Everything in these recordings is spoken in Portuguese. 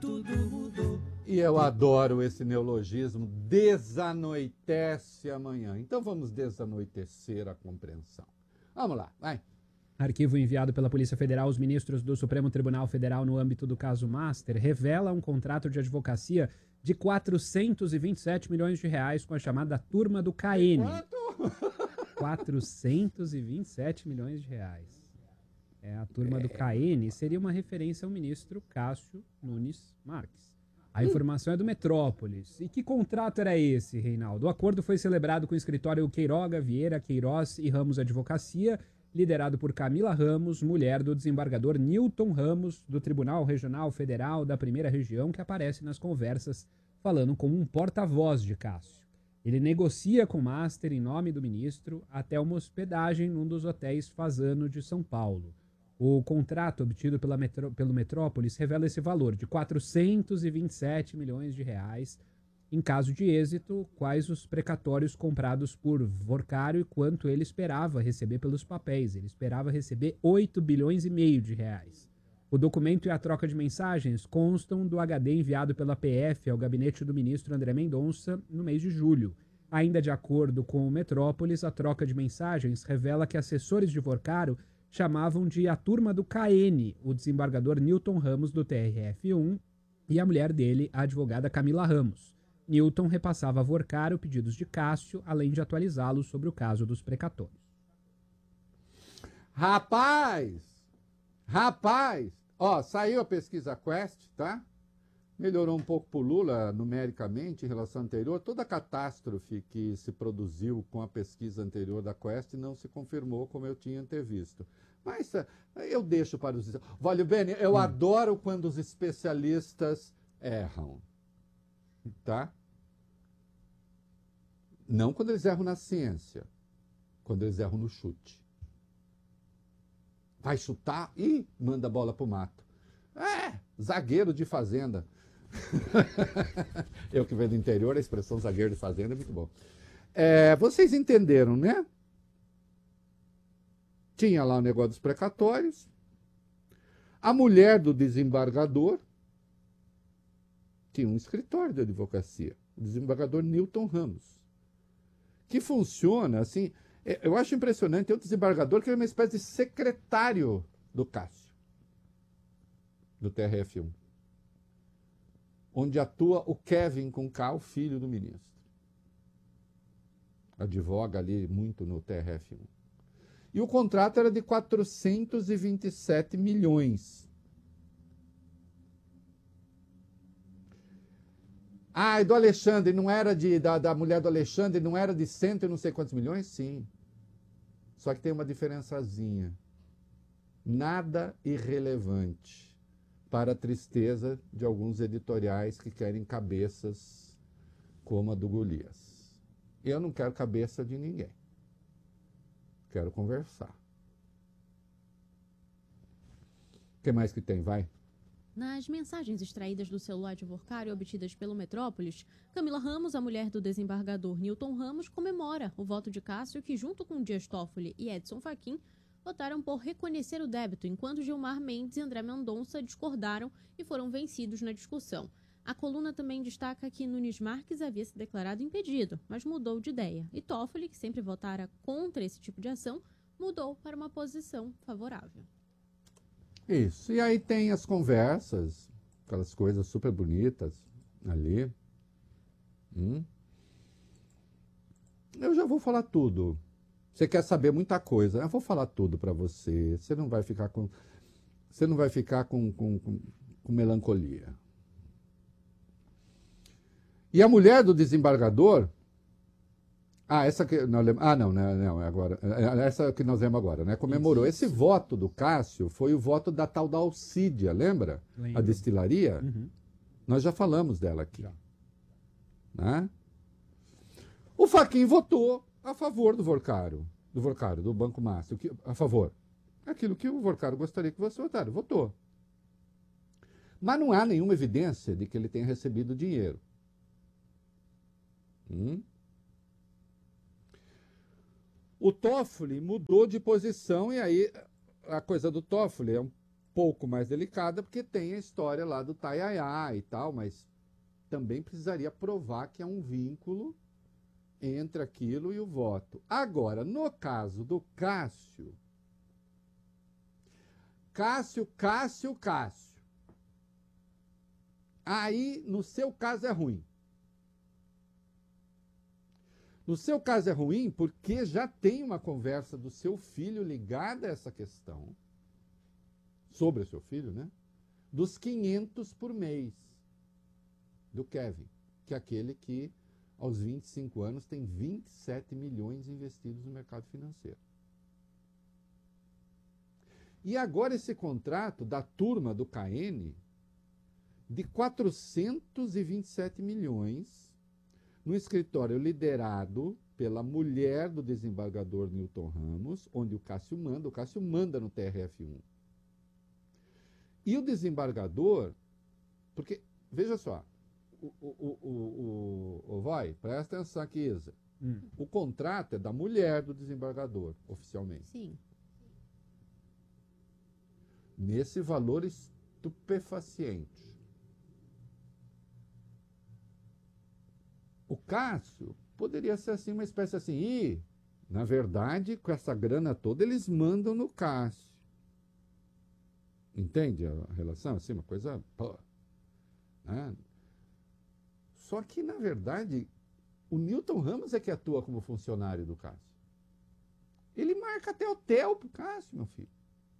E eu adoro esse neologismo, desanoitece amanhã. Então vamos desanoitecer a compreensão. Vamos lá, vai. Arquivo enviado pela Polícia Federal aos ministros do Supremo Tribunal Federal no âmbito do caso Master revela um contrato de advocacia de 427 milhões de reais com a chamada Turma do KN. Quanto? 427 milhões de reais. A Turma do KN seria uma referência ao ministro Cássio Nunes Marques. A informação é do Metrópolis. E que contrato era esse, Reinaldo? O acordo foi celebrado com o escritório Queiroga, Vieira, Queiroz e Ramos Advocacia, liderado por Camila Ramos, mulher do desembargador Newton Ramos, do Tribunal Regional Federal da Primeira Região, que aparece nas conversas falando como um porta-voz de Cássio. Ele negocia com o Master em nome do ministro até uma hospedagem num dos hotéis Fasano de São Paulo. O contrato obtido pelo Metrópolis revela esse valor de 427 milhões de reais. Em caso de êxito, quais os precatórios comprados por Vorcário e quanto ele esperava receber pelos papéis. Ele esperava receber 8 bilhões e meio de reais. O documento e a troca de mensagens constam do HD enviado pela PF ao gabinete do ministro André Mendonça no mês de julho. Ainda de acordo com o Metrópolis, a troca de mensagens revela que assessores de Vorcário chamavam de a Turma do KN, o desembargador Newton Ramos do TRF1 e a mulher dele, a advogada Camila Ramos. Newton repassava a Vorcário pedidos de Cássio, além de atualizá-lo sobre o caso dos precatórios. Rapaz, ó, saiu a pesquisa Quest, tá? Melhorou um pouco pro Lula numericamente em relação à anterior. Toda a catástrofe que se produziu com a pesquisa anterior da Quest não se confirmou como eu tinha antevisto. Mas eu deixo para os... Valeu, Beni, eu adoro quando os especialistas erram, tá? Não quando eles erram na ciência, quando eles erram no chute. Vai chutar e manda a bola pro mato. Zagueiro de fazenda. Eu que venho do interior, a expressão zagueiro de fazenda é muito bom. Vocês entenderam, né? Tinha lá o negócio dos precatórios. A mulher do desembargador tinha um escritório de advocacia, o desembargador Newton Ramos, que funciona assim. Eu acho impressionante, tem um desembargador que é uma espécie de secretário do Cássio, do TRF1, onde atua o Kevin com K, o filho do ministro. Advoga ali muito no TRF1. E o contrato era de 427 milhões. E do Alexandre, não era da mulher do Alexandre, não era de 100 e não sei quantos milhões? Sim. Só que tem uma diferençazinha. Nada irrelevante para a tristeza de alguns editoriais que querem cabeças como a do Golias. Eu não quero cabeça de ninguém. Quero conversar. O que mais que tem? Vai. Nas mensagens extraídas do celular de Vorcário obtidas pelo Metrópolis, Camila Ramos, a mulher do desembargador Newton Ramos, comemora o voto de Cássio, que junto com Dias Toffoli e Edson Fachin votaram por reconhecer o débito, enquanto Gilmar Mendes e André Mendonça discordaram e foram vencidos na discussão. A coluna também destaca que Nunes Marques havia se declarado impedido, mas mudou de ideia. E Toffoli, que sempre votara contra esse tipo de ação, mudou para uma posição favorável. Isso. E aí tem as conversas, aquelas coisas super bonitas ali. Eu já vou falar tudo. Você quer saber muita coisa? Eu vou falar tudo para você. Você não vai ficar com melancolia. E a mulher do desembargador... essa que nós lemos... não, é agora. Essa que nós lemos agora, né? Comemorou. Esse voto do Cássio foi o voto da tal da Alcídia, lembra? Lembro. A destilaria? Uhum. Nós já falamos dela aqui. Já. Né? O Fachin votou a favor do Vorcário, do Banco Master. A favor. Aquilo que o Vorcário gostaria que você votasse. Votou. Mas não há nenhuma evidência de que ele tenha recebido dinheiro. O Toffoli mudou de posição e aí a coisa do Toffoli é um pouco mais delicada, porque tem a história lá do Taiaiá e tal, mas também precisaria provar que há um vínculo entre aquilo e o voto. Agora, no caso do Cássio, Cássio. Aí, no seu caso, é ruim. No seu caso é ruim porque já tem uma conversa do seu filho ligada a essa questão, sobre o seu filho, né? Dos 500 por mês do Kevin, que é aquele que, aos 25 anos, tem 27 milhões investidos no mercado financeiro. E agora esse contrato da turma do KN de 427 milhões no escritório liderado pela mulher do desembargador Newton Ramos, onde o Cássio manda no TRF1. E o desembargador, porque, veja só, vai, presta atenção aqui, Isa. O contrato é da mulher do desembargador, oficialmente. Sim. Nesse valor estupefaciente. O Cássio poderia ser assim, uma espécie assim, e, na verdade, com essa grana toda, eles mandam no Cássio. Entende a relação? Assim, uma coisa... Pô, né? Só que, na verdade, o Newton Ramos é que atua como funcionário do Cássio. Ele marca até hotel pro Cássio, meu filho.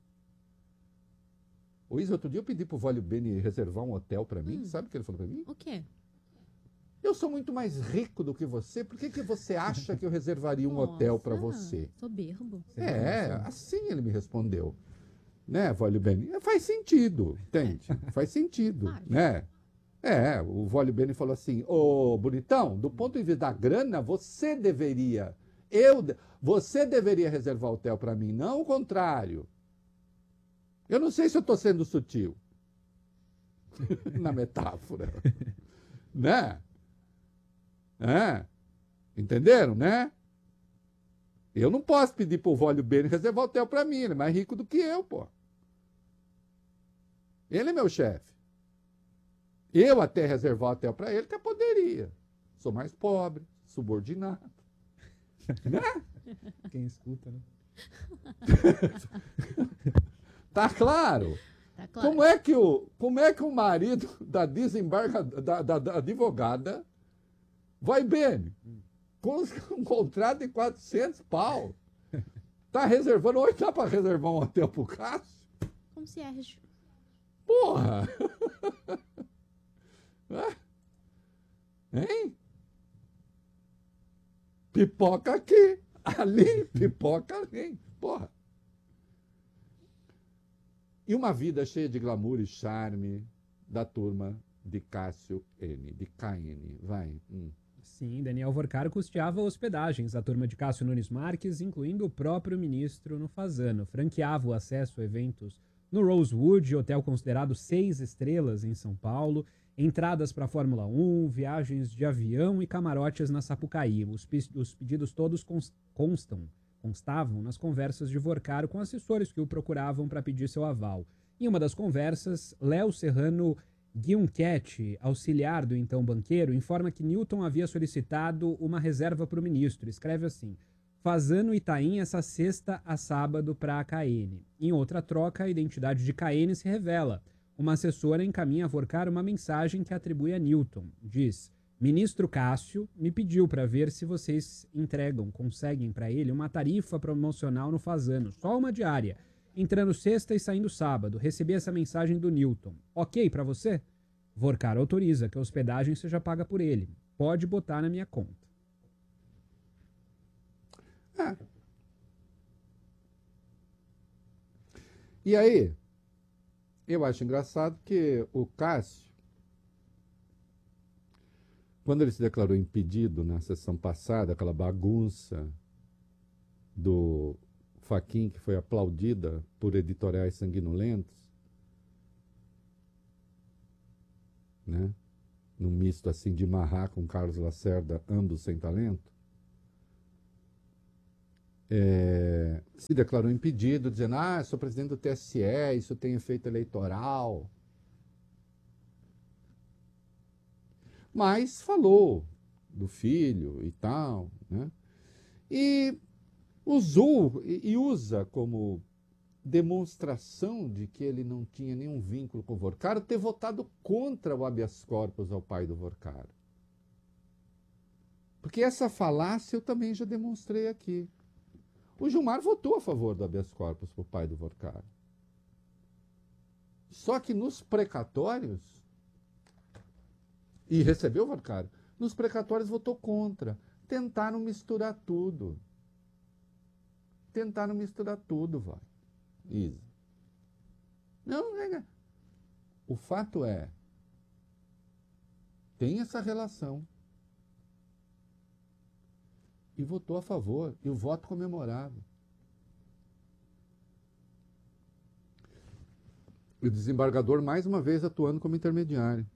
O Isa, outro dia eu pedi pro Vólio Beni reservar um hotel para mim. Sabe o que ele falou para mim? O quê? Eu sou muito mais rico do que você. Por que você acha que eu reservaria um hotel para você? Soberbo. Assim ele me respondeu. Né, Vólio Beni? Faz sentido, entende? Faz sentido, né? O Vólio Beni falou assim, ô, bonitão, do ponto de vista da grana, você deveria reservar hotel para mim, não o contrário. Eu não sei se eu estou sendo sutil na metáfora, né? Entenderam, né? Eu não posso pedir para o Vólio Beni reservar hotel para mim, ele é mais rico do que eu, pô. Ele é meu chefe. Eu até reservar hotel para ele, até poderia. Sou mais pobre, subordinado. Né? Quem escuta, né? Tá claro? Tá claro. Como é que o marido da da advogada vai bem? Com um contrato de 400 pau. Tá reservando, hoje dá para reservar um hotel pro Cássio? Concierge. Porra! Hein? Pipoca aqui, ali, pipoca ali. Porra! E uma vida cheia de glamour e charme da turma de Cássio N, de KN. Vai. Sim, Daniel Vorcaro custeava hospedagens à turma de Cássio Nunes Marques, incluindo o próprio ministro no Fasano. Franqueava o acesso a eventos no Rosewood, hotel considerado 6 estrelas em São Paulo, entradas para a Fórmula 1, viagens de avião e camarotes na Sapucaí. Os pedidos todos constavam nas conversas de Vorcaro com assessores que o procuravam para pedir seu aval. Em uma das conversas, Léo Serrano Guionchetti, auxiliar do então banqueiro, informa que Newton havia solicitado uma reserva para o ministro. Escreve assim: Fasano Itaim essa sexta a sábado para a KN. Em outra troca, a identidade de KN se revela. Uma assessora encaminha a Vorcaro uma mensagem que atribui a Newton. Diz: Ministro Cássio me pediu para ver se vocês conseguem para ele uma tarifa promocional no Fasano, só uma diária, entrando sexta e saindo sábado. Recebi essa mensagem do Newton. Ok para você? Vorcaro autoriza que a hospedagem seja paga por ele. Pode botar na minha conta. E aí, eu acho engraçado que o Cássio, quando ele se declarou impedido na sessão passada, aquela bagunça do Fachin, que foi aplaudida por editoriais sanguinolentos, né? Num misto assim de Marrá com Carlos Lacerda, ambos sem talento. se declarou impedido, dizendo, sou presidente do TSE, isso tem efeito eleitoral. Mas falou do filho e tal, né? E usou e usa como demonstração de que ele não tinha nenhum vínculo com o Vorcaro ter votado contra o habeas corpus ao pai do Vorcaro. Porque essa falácia eu também já demonstrei aqui. O Gilmar votou a favor do habeas corpus para o pai do Vorcaro. Só que nos precatórios, e recebeu o Vorcaro, nos precatórios votou contra. Tentaram misturar tudo. Vai. Isa. Não, nega. O fato é, tem essa relação. E votou a favor, e o voto comemorado. E o desembargador, mais uma vez, atuando como intermediário.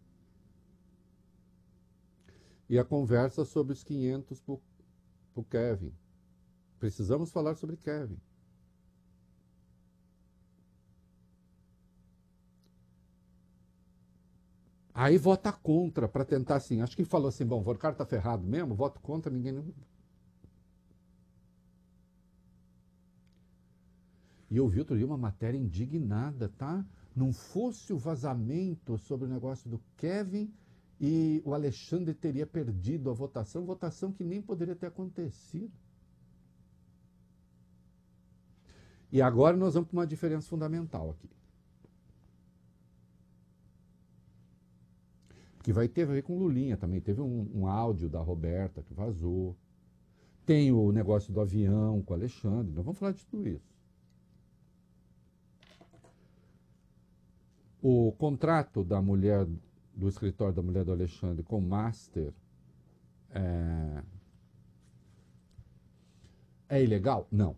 E a conversa sobre os 500 para o Kevin. Precisamos falar sobre Kevin. Aí vota contra, para tentar assim, acho que falou assim, bom, o Vorcaro tá ferrado mesmo, voto contra, ninguém... E eu vi outro dia uma matéria indignada, tá? Não fosse o vazamento sobre o negócio do Kevin e o Alexandre teria perdido a votação que nem poderia ter acontecido. E agora nós vamos para uma diferença fundamental aqui. Que vai ter a ver com Lulinha também. Teve um áudio da Roberta que vazou. Tem o negócio do avião com o Alexandre. Nós vamos falar de tudo isso. O contrato da mulher, do escritório da mulher do Alexandre com o Master é ilegal? Não.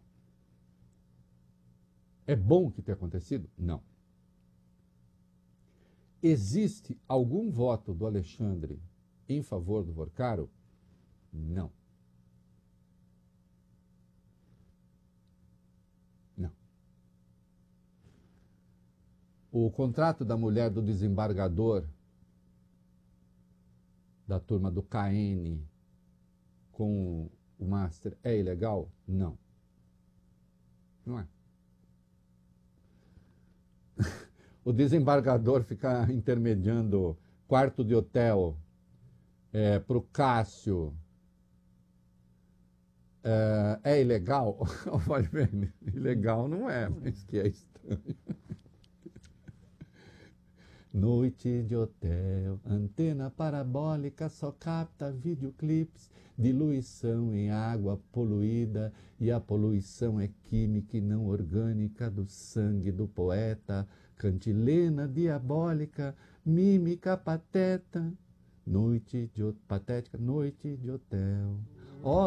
É bom que tenha acontecido? Não. Existe algum voto do Alexandre em favor do Vorcaro? Não. Não. O contrato da mulher do desembargador, da turma do KN, com o Master, é ilegal? Não. Não é. O desembargador ficar intermediando quarto de hotel para o Cássio é ilegal? Olha bem, ilegal não é, mas que é estranho. Noite de hotel, antena parabólica só capta videoclipes, diluição em água poluída, e a poluição é química e não orgânica do sangue do poeta, cantilena diabólica, mímica pateta, patética noite de hotel.